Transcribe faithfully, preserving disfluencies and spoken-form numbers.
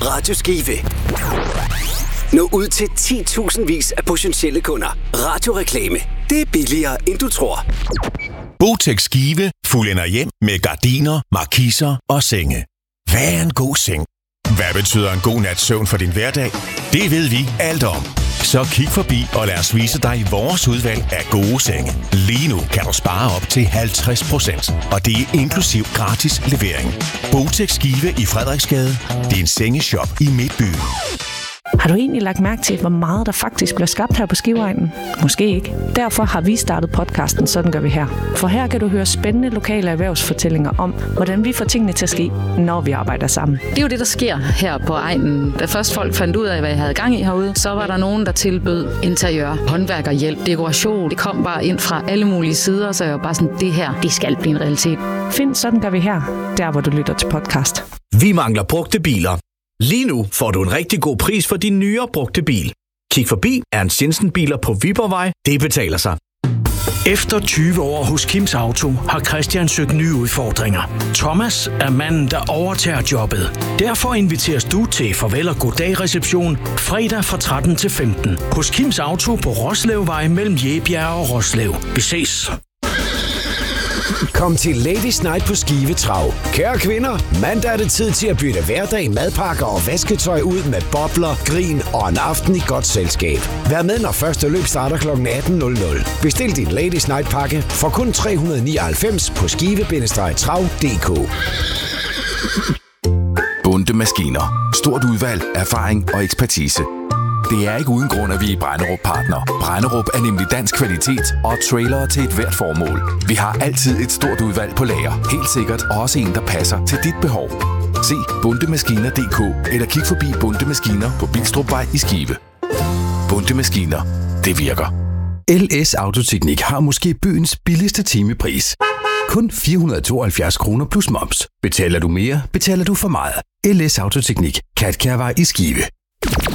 Radio Skive. Nå ud til ti tusind vis af potentielle kunder. Radioreklame. Det er billigere, end du tror. Botex Skive fuldender hjem med gardiner, markiser og senge. Hvad er en god seng? Hvad betyder en god nats søvn for din hverdag? Det ved vi alt om. Så kig forbi og lad os vise dig vores udvalg af gode senge. Lige nu kan du spare op til halvtreds procent, og det er inklusiv gratis levering. Botex Skive i Frederiksgade. Din sengeshop i Midtbyen. Har du egentlig lagt mærke til, hvor meget der faktisk bliver skabt her på Skiveegnen? Måske ikke. Derfor har vi startet podcasten Sådan gør vi her. For her kan du høre spændende lokale erhvervsfortællinger om, hvordan vi får tingene til at ske, når vi arbejder sammen. Det er jo det, der sker her på egnen. Da først folk fandt ud af, hvad jeg havde gang i herude, så var der nogen, der tilbød interiør, håndværkerhjælp, dekoration. Det kom bare ind fra alle mulige sider, så jeg var bare sådan, det her, det skal blive en realitet. Find Sådan gør vi her, der hvor du lytter til podcast. Vi mangler brugte biler. Lige nu får du en rigtig god pris for din nyere brugte bil. Kig forbi Ernst Jensen Biler på Viborgvej. Det betaler sig. Efter tyve år hos Kims Auto har Christian søgt nye udfordringer. Thomas er manden, der overtager jobbet. Derfor inviteres du til farvel og goddag reception fredag fra tretten til femten hos Kims Auto på Roslevvej mellem Jebjerg og Roslev. Vi ses. Kom til Ladies Night på Skive Trav. Kære kvinder, mandag er det tid til at bytte hverdag, madpakker og vasketøj ud med bobler, grin og en aften i godt selskab. Vær med, når første løb starter klokken atten nul nul. Bestil din Ladies Night pakke for kun tre hundrede nioghalvfems på skive trav punktum d k. Bunde Maskiner. Stort udvalg, erfaring og ekspertise. Det er ikke uden grund, at vi er Brenderup Partner. Brenderup er nemlig dansk kvalitet og trailere til et hvert formål. Vi har altid et stort udvalg på lager. Helt sikkert også en, der passer til dit behov. Se bundemaskiner punktum d k eller kig forbi Bunde Maskiner på Bilstrupvej i Skive. Bunde Maskiner. Det virker. L S Autoteknik har måske byens billigste timepris. Kun fire hundrede og tooghalvfjerds kroner plus moms. Betaler du mere, betaler du for meget. L S Autoteknik. Katkærvej i Skive.